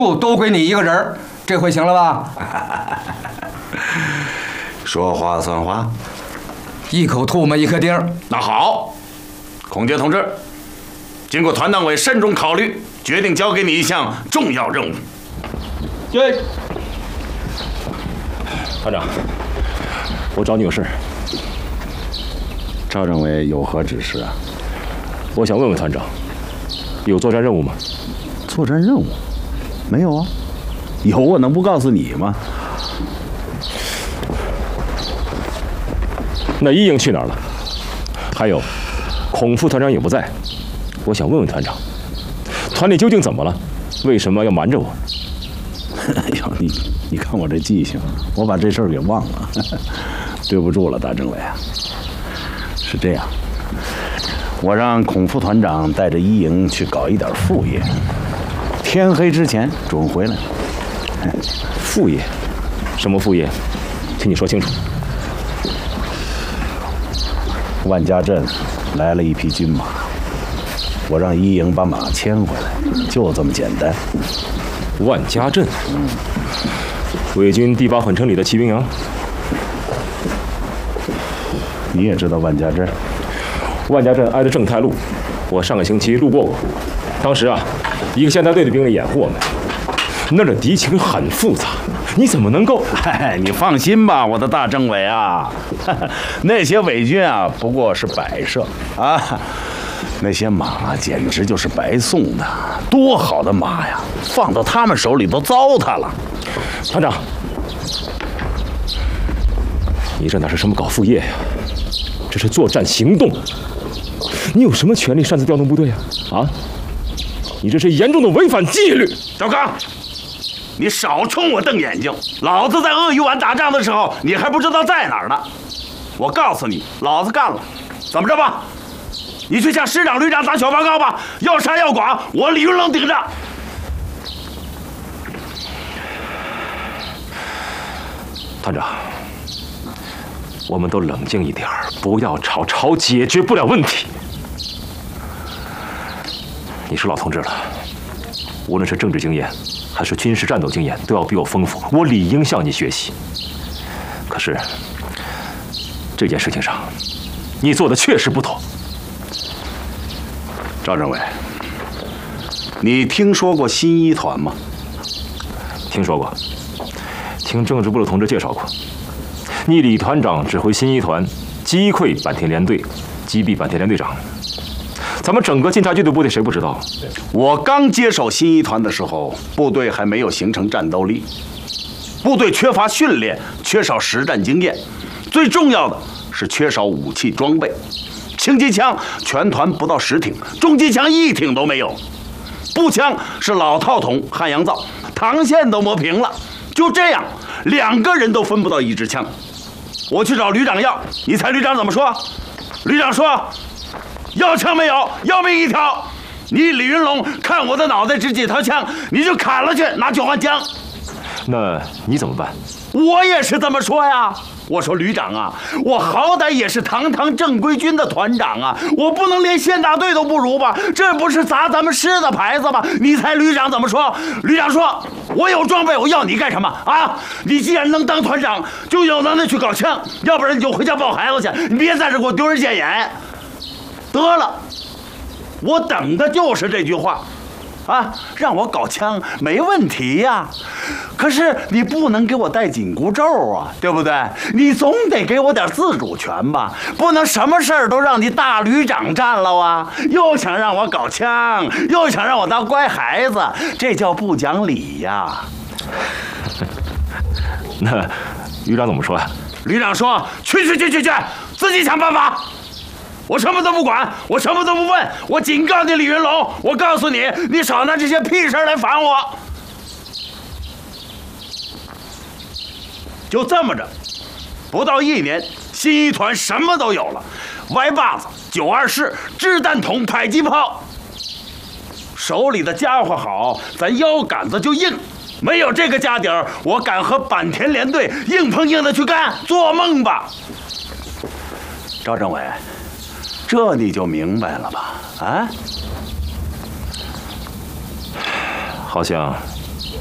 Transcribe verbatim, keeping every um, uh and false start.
不都归你一个人儿，这回行了吧？ 说话算话， 一口唾沫一颗钉。 那好，孔杰同志，经过团党委慎重考虑，决定交给你一项重要任务。 对，团长，我找你有事。 赵政委有何指示啊？ 我想问问团长，有作战任务吗？ 作战任务？没有啊。有我能不告诉你吗？ 那一营去哪儿了？还有，孔副团长也不在，我想问问团长，团里究竟怎么了？为什么要瞒着我？ 哎呦，你你看我这记性，我把这事儿给忘了，对不住了，大政委啊。是这样，我让孔副团长带着一营去搞一点副业，天黑之前准回来。 副业？什么副业？请你说清楚。 万家镇来了一匹军马，我让一营把马牵回来，就这么简单。 万家镇，嗯，伪军第八混城里的骑兵营。 你也知道万家镇？ 万家镇挨着正太路，我上个星期路过过。当时啊，一个县大队的兵力掩护我们，那儿的敌情很复杂，你怎么能够？ 哎，你放心吧，我的大政委啊，那些伪军啊不过是摆设啊，那些马简直就是白送的，多好的马呀，放到他们手里都糟蹋了。 团长，你这哪是什么搞副业呀？这是作战行动，你有什么权利擅自调动部队呀？啊，你这是严重的违反纪律。 赵刚，你少冲我瞪眼睛！老子在鳄鱼湾打仗的时候，你还不知道在哪儿呢。我告诉你，老子干了，怎么着吧？你去向师长、旅长打小报告吧，要杀要剐，我李云龙顶着。 团长，我们都冷静一点，不要吵，吵解决不了问题。你是老同志了，无论是政治经验还是军事战斗经验，都要比我丰富，我理应向你学习。可是这件事情上，你做的确实不妥。 赵政委，你听说过新一团吗？ 听说过，听政治部的同志介绍过。你李团长指挥新一团击溃坂田联队，击毙坂田联队长。咱们整个晋察冀的部队谁不知道？ 我刚接手新一团的时候，部队还没有形成战斗力，部队缺乏训练，缺少实战经验，最重要的是缺少武器装备。轻机枪全团不到十挺，重机枪一挺都没有，步枪是老套筒汉阳造，膛线都磨平了。就这样，两个人都分不到一支枪。我去找旅长要，你猜旅长怎么说？旅长说：“要枪没有，要命一条。你李云龙看我的脑袋值几条枪，你就砍了去，拿去换枪。” 那你怎么办？ 我也是这么说呀。我说旅长啊，我好歹也是堂堂正规军的团长啊，我不能连县大队都不如吧？这不是砸咱们师的牌子吗？你猜旅长怎么说？旅长说：“我有装备，我要你干什么啊？你既然能当团长，就有能耐去搞枪，要不然你就回家抱孩子去，你别在这给我丢人现眼。”得了，我等的就是这句话。啊，让我搞枪没问题呀，可是你不能给我戴紧箍咒啊，对不对？你总得给我点自主权吧，不能什么事儿都让你大旅长占了啊！又想让我搞枪，又想让我当乖孩子，这叫不讲理呀！ 那旅长怎么说呀？ 旅长说：“去去去去去，自己想办法。”我什么都不管，我什么都不问，我警告你李云龙，我告诉你，你少拿这些屁事来烦我。就这么着，不到一年，新一团什么都有了，歪把子、九二式、掷弹筒、迫击炮，手里的家伙好，咱腰杆子就硬。没有这个家底儿，我敢和坂田联队硬碰硬的去干？做梦吧！赵政委。这你就明白了吧？啊， 好像